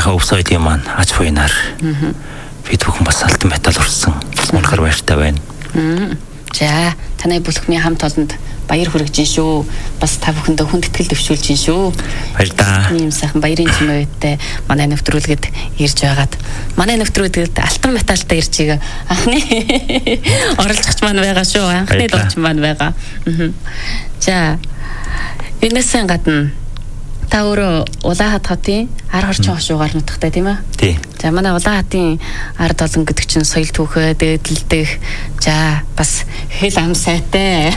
манайхаа өв соёлын маань аж буйнаар бид бүхэн бас алтан медаль урсан. Үнэхээр баяртай байна. За танай бүлэхний хамт олонд баяр хүргэж шүү. Бас та бүхэндээ хүнд итгэл дэвшүүлж шүү. Баярлалаа. Ийм сайхан баярын чимээтэй манай нэвтрүүлгэд ирж байгаад манай нэвтрүүлгэд алтан медальтай ирж байгаа анхны оролцогч маань байгаа шүү. Анхны дууч маань байгаа. За энэсэн гадна та өөрөө Улаанхат хотын ар хорчин хошуугаар нутагтай тийм ээ? Тий. За манай Улаанхатын ард олон гэдэг чинь соёл түүхээ дээдэлдэх за бас хэл ам сайтай.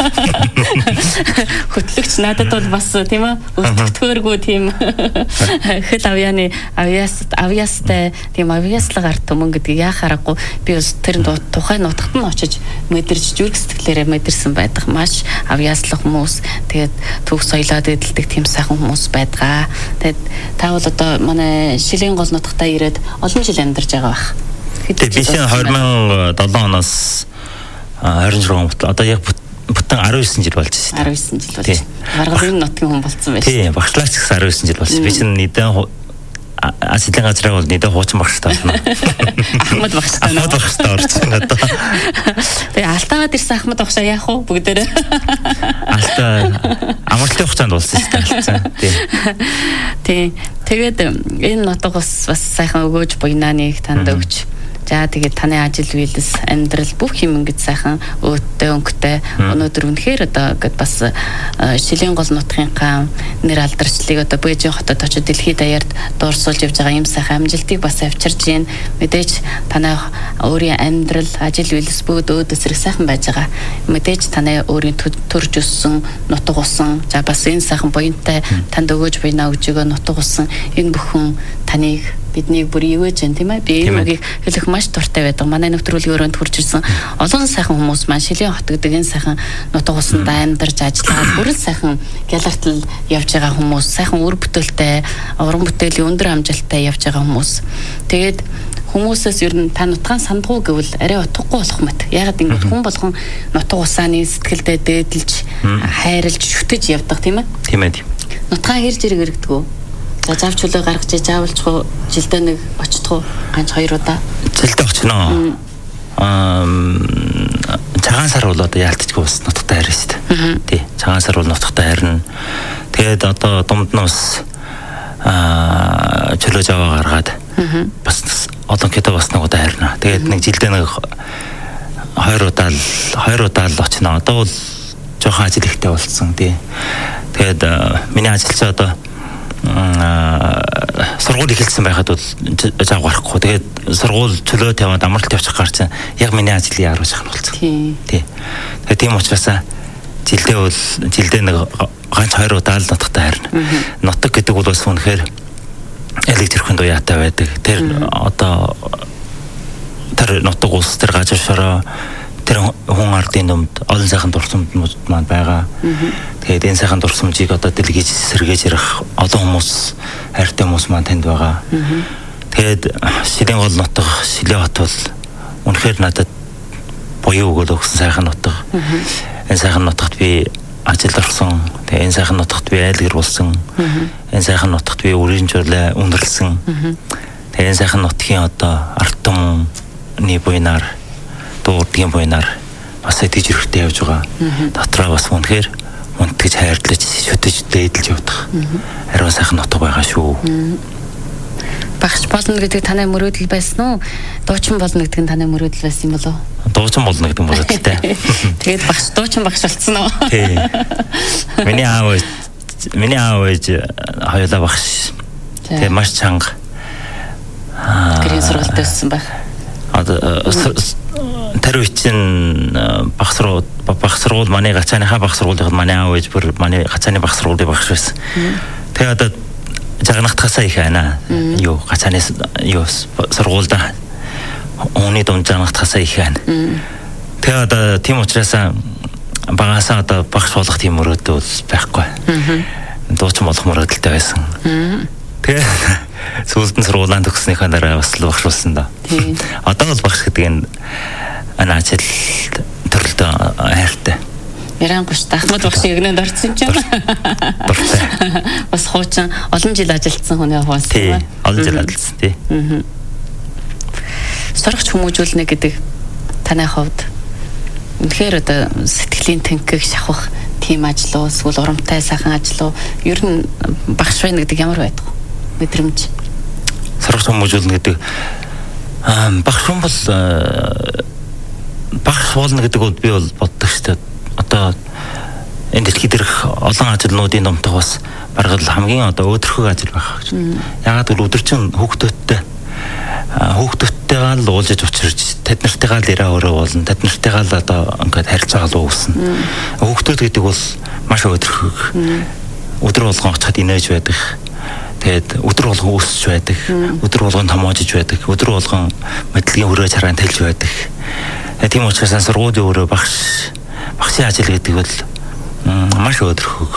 Хөтлөгч надад бол бас тийм ээ өсөлтгөөргүй тийм хэл авьяастай тийм авьяаслаг ард түмэн гэдгийг яхаарахгүй би бас тэр тухайн нутагт нь очиж мэдэрч зүрх сэтгэлээрээ мэдэрсэн байдаг маш авьяаслаг хүмүүс тэгээд түүх соёлоо дээдэлдэх тийм сайхан хүмүүс байдгаа. Тэгээд та бол одоо манай Шилийн гол нутагтаа ирээд олон жил амьдарч байгаа бах. Тэгээд би 2007 оноос 26 одоо яг бүтэн 19 жил болж байна. 19 жил болж. Гаргалын нутгийн хүн болсон байж. Тийм, багшлаач гэсэн 19 жил болсон. Би чинь нэгэн Асилын газраа бол нэгэн хуучин багштай болно. Ахмад багштай. Ахмад багштай орсон одоо. Тэгээ алтаагаад ирсэн Ахмад багшаа яах вэ бүгдээрээ? Алтаа амралтын хугацаанд болсон шүү дээ. Тийм. Тэгээд энэ нутаг бас сайхан өгөөж буйнаа нэг танд өгч. За тэгээд таны ажил үйлс амьдрал бүх юм ингэж сайхан өөдтэй өнгөтэй өнөөдөр үнэхээр одоо гэд бас Шилийн гол нутгийнхаа нэр алдарчлыг одоо Бээжин хотод очиж дэлхийд даяарт дуурсуулж явж байгаа юм сайхан амжилтыг бас авчирж гин мэдээж танай өөрийн амьдрал ажил үйлс бүгд өөд эсрэг сайхан байж байгаа мэдээж танай өөрийн төрж өссөн нутаг усан за бас энэ сайхан буянтай танд өгөөж буйнаа өгж байгаа нутаг усан энэ бүхэн таныг биднийг бүр ивэж гэн тийм ээ би энэ үгийг хэлэх маш дуртай байдаг. Манай нэвтрүүлгийн өрөөнд хурж ирсэн олон сайхан хүмүүс маань Шилийн хот гэдэг энэ сайхан нутаг усанд амьдарч ажиллаад бүр сайхан гялартал явж байгаа хүмүүс, сайхан үр бүтээлтэй, уран бүтээлийн өндөр амжилттай явж байгаа хүмүүс. Тэгээд хүмүүсээс ер нь та нутгаан сандгуу гэвэл арай утгагүй болох мэт. Ягаад ингэж хүн болгон нутаг усааны сэтгэлдээ дээдэлж, хайрлж, шүтэж явдаг тийм ээ? Тийм ээ. Нутгаан хэрж ирэг иргэдэг үү? За завч хөлөө гаргаж заавалчгүй жилдээ нэг очтгоо ганц 2 удаа. Жилдээ очно. Цагаан сар бол одоо яалтчгүй бас нутагтай харна шүү дээ. Тий. Цагаан сар бол нутагтай харна. Тэгээд одоо дунд нь бас чөлөө жаваа гаргаад бас одоо гэдэг бас нэг удаа харна. Тэгээд нэг жилдээ нэг 2 удаа л очно. Одоо бол жоохон ажил ихтэй болсон тий. Тэгээд миний ажил чи одоо сургууль эхэлсэн байхад бол жав гарахгүй. Тэгээд сургууль чөлөөт яваад амралт явчих гар чинь яг миний ажлыг яаруулж ахна болсон. Тий. Тэгээд тийм учраас жилдээ нэг ганц 2 удаа л нутагтай харна. Нутаг гэдэг бол бас үнэхээр электрикийн дуяатай байдаг. Тэр одоо тэр нутаг улс тэр гажуушараа тэр хүн ардын юмд олон сайхан дурсамжууд маань байгаа. Тэгээд энэ сайхан дурсамжийг одоо дэлгэж сэргээж ярих олон хүмүүс хайртай хүмүүс маань танд байгаа. Тэгээд Шилийн гол нутаг Шилийн хот бол үнэхээр надад буян өгөөл өгсөн сайхан нутаг. Энэ сайхан нутагт би ажилд орсон. Тэгээд энэ сайхан нутагт би айл гэр болсон. Энэ сайхан нутагт би үрийн жуулаа өндөрлсөн. Тэгээд энэ сайхан нутгийн одоо ард түмний буйнаар дуудгийн буйнаар бас итгэж хэрэгтэй явж байгаа. Дотроо бас үнэхээр унтгаж хайрлаж шүтэж дээдэлж явдаг. Ариун сайхан нутаг байгаа шүү. Багш болно гэдэг таны мөрөөдөл байсан уу? Дуучин болно гэдэг нь таны мөрөөдөл байсан юм болов уу? Дуучин болно гэдэг нь мөрөөдөлтэй. Тэгээд багш дуучин багш болцсон уу? Тий. Миний аав ээж хоёулаа багш. Тэгээд маш чанга. Гэрийн сургуультай өссөн байх. Тэр үеийн баг сургууль манай гацааныхаа баг сургуулийн манай аав ээж бүр манай гацааны баг сургуулийн багш байсан. Тэгээ одоо жагнахтахасаа их байна. Юу гацааны юу сургуульда ууны дунд жагнахтахасаа их байна. Тэгээ одоо тийм учраас багасаа одоо багш болох тийм мөрөөдөл байхгүй. Дуучин болох мөрөөдөлтэй байсан. Тэгээ сүүлдэн сургуулийн төгснөхийн дараа бас л багш болсон да. Одоо бол багш гэдэг энэ ажил төрлөө хайртай. Ярангуш Ахмад багшийн эгнэнд орсон ч юм. Бас хуучин олон жил ажилласан хүний хаваас. Тий. Олон жил ажилласан тий. Сурагч хүмүүжүүлнэ гэдэг таны хувьд үнэхээр одоо сэтгэлийн тэнхийг шахах тийм ажил уу, эсвэл урамтай сайхан ажил уу? Ер нь багш байна гэдэг ямар байдаг вэ? Мэдрэмж. Сурагч хүмүүжүүлнэ гэдэг багш хүн бол багш болно гэдэг бол би бол боддог шүү дээ. Одоо энэ дэлхийд дээрх олон ажлуудын домтох бас бараг л хамгийн одоо өдөрхөг ажил байх гэж. Ягаад гэвэл өдөржин хүүхдүүдтэйгээ л уулзаж учирч тэд нартайгаа л яриа өрөө болно. Тэд нартайгаа л одоо ингээд харилцаагаа л үүснэ. Хүүхдүүд гэдэг бол маш өдөрхөг. Өдөр болгон очихад инээж байдаг. Тэгээд өдөр болгон өсөж байдаг. Өдөр болгон томоожж байдаг. Өдөр болгон мэдлэгийн хүрээ чаргаан тэлж байдаг. Тийм учраас сургуулийн өөрөө багшийн ажил гэдэг бол маш өдөрхөг.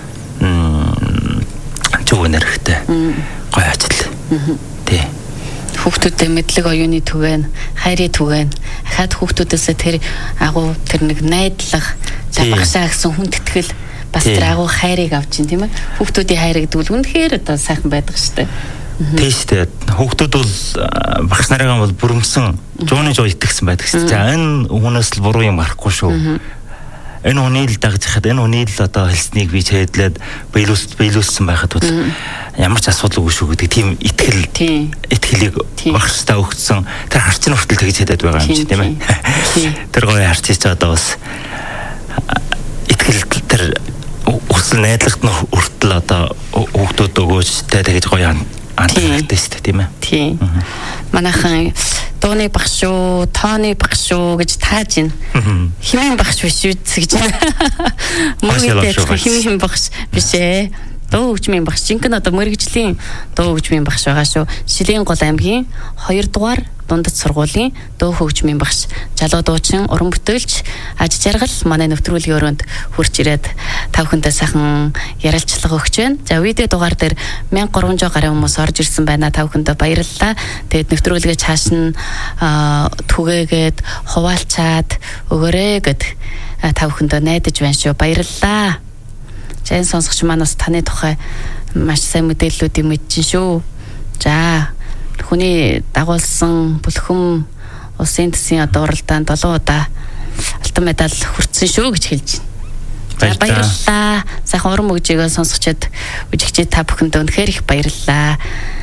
Зөв нэрхтэй. Гоё ажил. Тий. Хүүхдүүдэд мэдлэг оюуны түгээн, хайрын түгээн, ахаад хүүхдүүдээс тэр агуу тэр нэг найдлах, багшаа гэсэн хүн тэтгэл бас тэр агуу хайрыг авч ин тийм ээ. Хүүхдүүдийн хайр гэдэг бол үнэхээр одоо сайхан байдаг шүү дээ. Тийм шүү дээ. Хүүхдүүд бол багш нарыгаа бол бүрмсэн жууны жоо итгэсэн байдаг шүү дээ. За энэ хүнээс л буруу юм гарахгүй шүү. Энэ хүний л дагж хахад энэ хүний л одоо хэлснийг би чийдлээд биелүүлсэн байхад бол ямар ч асуудалгүй шүү гэдэг тийм итгэлийг багштай өгсөн. Тэр харчин хүртэл тэгж хэлээд байгаа юм чи тийм ээ. Тэр гоё харчиж одоо бас итгэл тэр өсөл найдлагт нь хүртэл одоо хүүхдүүд өгөөж тэгж гоё андлагтай шүү дээ тийм ээ. Тийм. Манайхан дууны багш шүү, тооны багш шүү гэж тааж байна. Химийн багш биш үү гэж. Мөрөдөө химийн багш биш ээ. Дуу хөгжмийн багш жинхэнэ одоо мэрэгжлийн дуу хөгжмийн багш байгаа шүү. Шилийн гол аймгийн 2 дугаар дундад сургуулийн дуу хөгжмийн багш, залуу дуучин, уран бүтээлч, аж жаргал манай нэвтрүүлгийн өрөөнд хурж ирээд тав хүнтэй сайхан ярилцлага өгч байна. За видео дугаар дээр 1300 гаруй хүмүүс орж ирсэн байна. Тав хүнтэй баярлалаа. Тэгээд нэвтрүүлгээ цааш нь түгээгээд хуваалцаад өгөөрэй гэд тав хүнтэй найдаж байна шүү. Баярлалаа. За энэ сонсогч манаас таны тухай маш сайн мэдээллүүдийг мэдчихэн шүү. За хүний дагуулсан бүлхэм улсын төсвийн одоо уралдаанд 7 удаа алтан медаль хүртсэн шүү гэж хэлж байна. Баярлалаа. Сайхан уран мөгжийгөө сонсогчд үжигчид та бүхэнд үнэхээр их баярлалаа.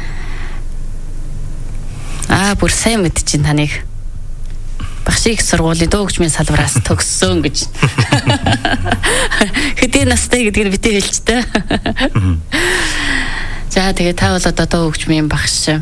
Бүр сайн мэдчихин таныг. Багшийн их сургуулийн дуу хөгжмийн салбараас төгссөн гэж. Хэдийн настай гэдгийг битээ хэлжтэй. За тэгээ та бол одоо дуу хөгжмийн багш.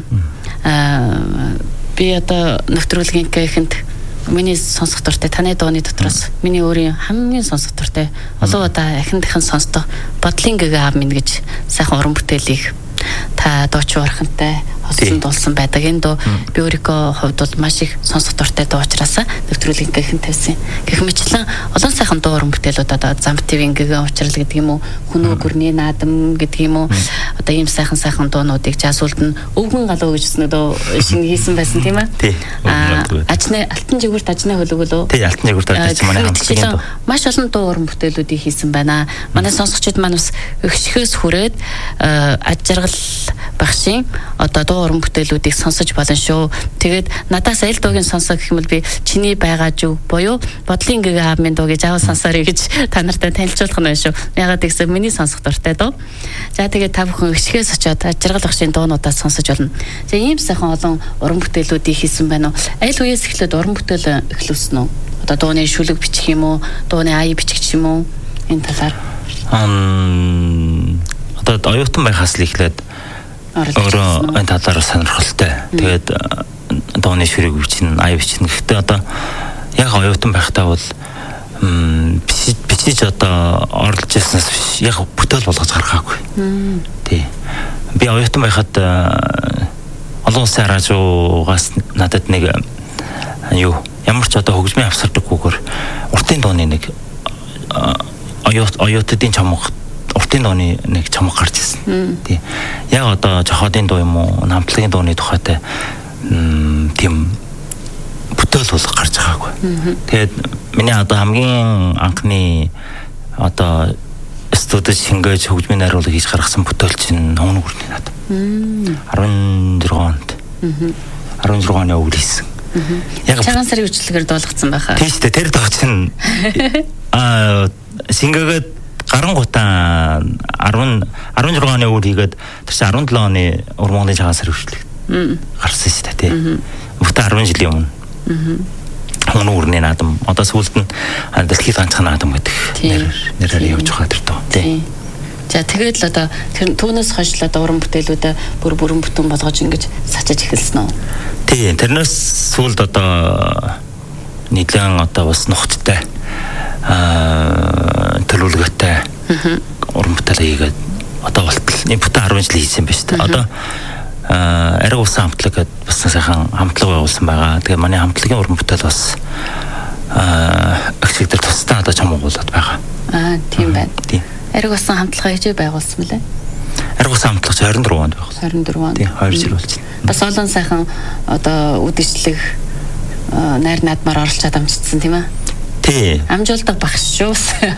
Би одоо нэвтрүүлгийн гэхэнд миний сонсох дуртай таны дууны дотроос миний өөрийн хамгийн сонсох дуртай олон удаа ахин дахин сонсдог бодлын гэгээ аав минь гэж сайхан уран бүтээлийг та дууч урахантай хоцсон дуулсан байдаг. Энэ дуу би өөрийнхөө хувьд бол маш их сонсох дуртай дуу учраас нэвтрүүлгийн гэхэн тавьсан. Гэх мэтлэн олон сайхан дуу уран бүтээлүүд одоо зам ТV-ийн гэгээ уучрал гэдэг юм уу, Хүнөө гүрний наадам гэдэг юм уу, одоо ийм сайхан дуунуудыг жаасуулд нь өвгөн галуу гэж нэг дуу шинэ хийсэн байсан тийм ээ. Тий. Ажны алтан жигүүрт ажны хөлөглөө. Тий, алтан жигүүрт ажиж манай хамтлагийн дуу. Маш олон дуу уран бүтээлүүдийг хийсэн байна. Манай сонсогчид маань бас өгшгөөс хүрээд аж жаргал багшийн одоо дуу уран бүтээлүүдийг сонсож болно шүү. Тэгээд надаас аль дуугийн сонсоо гэх юм бол би чиний байгаа жив буюу бодлын гэгээ аав минь дуу гэж аваа сонсоорой гэж та нартай танилцуулах нь байна шүү. Ягаад гэвэл миний сонсох дуртай дуу. За тэгээд та бүхэн өгшгөөс очиод аж жаргал багшийн дуунуудаа сонсож болно. За ийм сайхан олон уран бүтээлүүдийг хийсэн байна уу? Аль үеэс эхлээд уран бүтээл эхлүүлсэн үү? Одоо дууны шүлэг бичих юм уу? Дууны ая бичих юм уу? Энэ талаар одоо оюутан байхаас л эхлээд өөрөө энэ талаар сонирхолтой. Тэгээд дууны шүрэг бичнэ, ая бичнэ. Гэхдээ одоо яг оюутан байхдаа бол бичиж одоо орлож яснаас биш. Яг бүтээл болгож гаргаагүй. Тий. Би оюутан байхад олон улсын радиогаас надад нэг ямар ч одоо хөгжмийн авсардаггүйгээр уртын дууны нэг оюутдын чамга уртын дууны нэг чамга гарч ирсэн. Тий. Яг одоо жохоодын дуу юм уу, намтлагын дууны тухайтай тийм бүтээл болох гарч байгаагүй. Тэгээд миний одоо хамгийн анхны одоо студид шингээж хөгжмийн найруулга хийж гаргасан бүтээл чинь Өмнө Гүрний над. 16 онд. 16 оны өвөл хийсэн. Яг цагаан сарын үчлэгээр дуулгацсан байхаа. Тийм шүү дээ. Тэр доо чинь шингээгээд гарангуутаа 16 оны өвөл хийгээд тэр чинь 17 оны Урмонголын цагаан сарын үчлэг гарсан шүү дээ. Бүтэн 10 жилийн өмнө. Өмнө Гүрний наадам. Одоо сүүлд нь дэлхийн ганцхан наадам гэдэг нэрээр явж байгаа тэр доо. Тийм. За тэгээд л одоо тэр түүнээс хойш л одоо уран бүтээлүүдээ бүрэн бүтэн болгож ингэж сачиж эхэлсэн үү? Тийм. Тэрнээс сүүлд одоо нийлэн одоо бас нухттай төлөвлөгөөтэй уран бүтээл хийгээд одоо болтол энэ бүтэн 10 жил хийсэн байна шүү дээ. Одоо ариг усан хамтлаг гэдэг бас сайхан хамтлаг байгуулсан байгаа. Тэгээ манай хамтлагийн уран бүтээл бас агчигдэр тусдаа одоо чамгуулаад байгаа. Тийм байна. Тийм. Ариг усан хамтлага хийж байгуулсан мөлий? Ариг усан хамтлага 24 онд байгуулсан. 24 онд. Тийм, 2 жил болж байна. Бас олон сайхан одоо үдшилэг найр наадмаар оролцоод амжицсан тийм ээ? Тийм. Амжуулдаг багш шүү.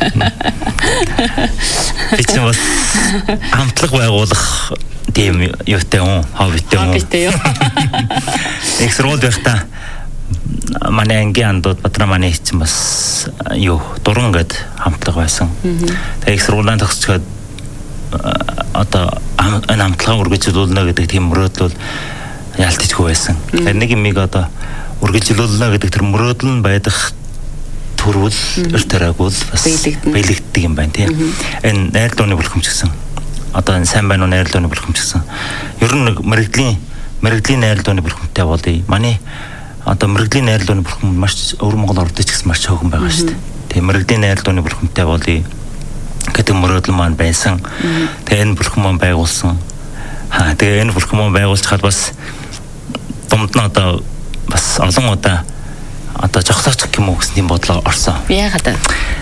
Би ч бас хамтлаг байгуулах тийм юутай юм, хоббитэй юм. Хоббитэй юу? Их сургууль байхдаа манай ангийн андууд Бадраманы чинь бас юу дуран гэд хамтлаг байсан. Тэгээ их сургуулийн төгсчөөд одоо энэ хамтлагаа үргэлжлүүлнэ гэдэг тийм мөрөөдөл ялтчихгүй байсан. Тэгээ нэг юмыг одоо үргэлжлүүлнэ гэдэг тэр мөрөөдөл нь байдах төрөл өртөрөөгөл бас биелэгддэг юм байна тийм. Энэ найр дууны бүлхэмч гэсэн. Одоо энэ сайн байна уу найр дууны бүлхэмч гэсэн. Ер нь мэрэгдлийн найр дууны бүлхэмтэй болъё. Манай одоо мэрэгдлийн найр дууны бүлхэм маш өвөр Монгол ордоч гэсэн маш цөөхөн байгаа шүү дээ. Тэгээ мэрэгдлийн найр дууны бүлхэмтэй болъё гэдэг мөрөөдөл маань байсан. Тэгээ энэ бүлхэм маань байгуулсан. Тэгээ энэ бүлхэм маань байгуулж хаад бас дунд нь одоо бас олон удаа одоо жогсооч юм уу гэсэн бодлоо орсон. Яагаад?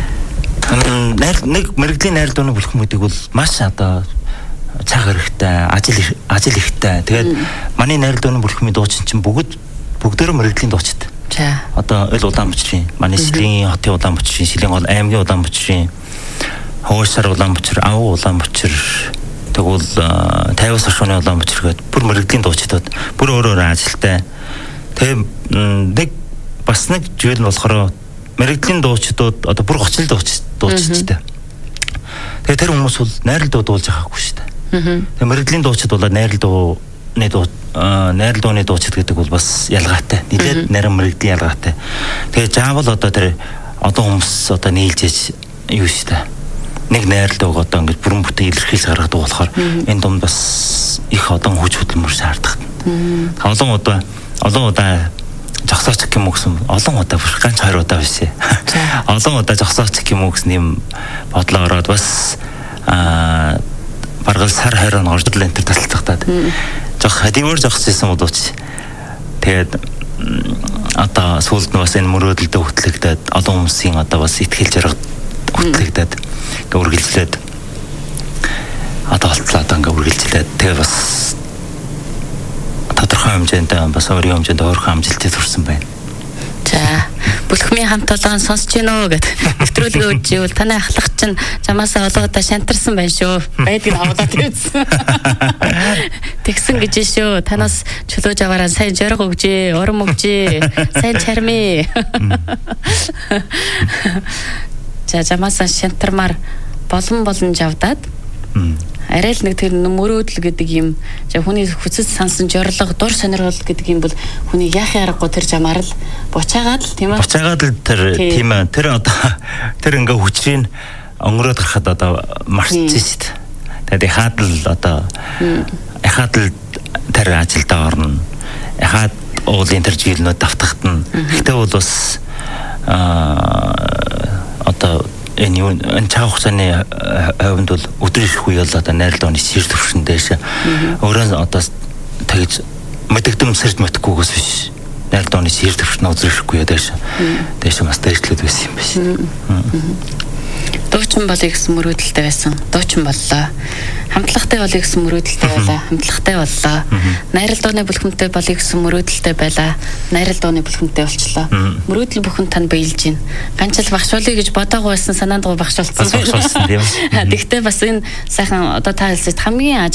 Нэг мэрэгдлийн найр дууны бүлхэм гэдэг бол маш одоо цаг хэрэгтэй, ажил ихтэй. Тэгээд манай найр дууны бүлхмийн дуучин чинь бүгдээрээ мэрэгдлийн дуучид. За. Одоо эл Улаанбаатарын, манай Сэлгийн хотын Улаанбаатарын, Сэлгийн гол аймгийн Улаанбаатарын, Хөөсөр Улаанбаатар, Ав Улаанбаатар, тэгвэл 50-аас хойшны Улаанбаатар гэдэг бүр мэрэгдлийн дуучидод бүр өөр ажилтай. Тэгээ нэг бас нэг зүйл нь болохоор мэрэгдлийн дуучидууд одоо бүр гоцл дуучидтэй. Тэгээ тэр хүмүүс бол найрал дуу дуулж байгаагүй шүү дээ. Тэгээ мэрэгдлийн дуучид бол найрал дууны дуучид гэдэг бол бас ялгаатай. Нилээд нарийн мэрэгдлийн ялгаатай. Тэгээ заавал одоо тэр одоо хүмүүс одоо нийлж юу шүү дээ. Нэг найрал дууг одоо ингэж бүрэн бүтээн илэрхийлж гаргадаг болохоор энэ дунд бас их одоо хүч хөдөлмөр шаарддаг. Олон удаа жогсооч юм уу гэсэн олон удаа бүр ганц 2 удаа бишээ. Олон удаа жогсооч юм уу гэсэн юм бодлоо ороод бас баргал сар 20 он оржил энэ төр тасалцахтаад хадивөр зогсчихсан удаач. Тэгээд одоо сүүлд нь бас энэ мөрөөдөлдөө хөтлөгдөд олон хүмүүсийн одоо бас ихтгэл жаргал хөтлөгдөд ингээ үргэлжлээд одоо болтлоо одоо ингээ үргэлжлээд тэгээ бас тодорхой хэмжээнд бас өөрийн хэмжээнд өөрхөн амжилтыг хүрсэн байна. За бүлхмийн хамт олон сонсч гинөө гэд нэвтрүүлгээ өгч ивэл таны ахлах чинь чамаасаа олгодоо шантарсан байна шүү. Байдгийг аваад ирсэн. Тэгсэн гэж шүү. Танаас чөлөөж аваараа сайн жаргал өгчээ, урам өгчээ, сайн чармээ. За чамаасаа шантармаар болон жавдаад арай л нэг тэр мөрөөдөл гэдэг юм хүний хүсэл сансан жорлого дур сонирхол гэдэг юм бол хүний яахын аргагүй тэр жамаар л буцаагаад л тийм ээ буцаагаад л тэр тийм ээ тэр одоо тэр ингээ хүчрийн өнгөрөөд гарахад одоо марцсан шүү дээ. Тэгээд яхаад л одоо яхаад л тэр ажилдаа орно. Яхаад уулын тэр жилнүүд давтахтана. Гэтэ бол бас одоо энэ цаах хугацааны хувьд бол өдөр их үе бол одоо найрал дууны сэр төвшин дэш өөрөө одоо тэгж мэдэгдэм сэрд мэтгэхгүйгээс биш найрал дууны сэр төвшин өдөр ихгүй дэш бас дээшлээд байсан юм биш. Дуучин болъё гэсэн мөрөөдөлтэй байсан. Дуучин боллоо. Хамтлагтай болъё гэсэн мөрөөдөлтэй байлаа. Хамтлагтай боллоо. Найрал дууны бүлхэмтэй болъё гэсэн мөрөөдөлтэй байлаа. Найрал дууны бүлхэмтэй болчлоо. Мөрөөдөл бүхэн тань биелж байна. Ганц л багшуулъя гэж бодоагүй байсан санаанд гоо багшуулсан. Тийм. Тэгтээ бас энэ сайхан одоо та хэлсэд хамгийн